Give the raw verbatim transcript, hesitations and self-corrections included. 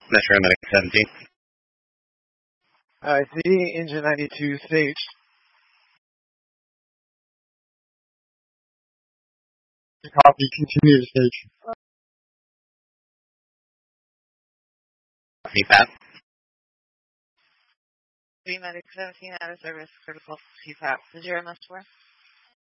Metro Medic seventeen. I see. Engine ninety-two, stage. Copy. Continue to stage. C PAP. three Medic seventeen out of service, critical C PAP. Zero, no square.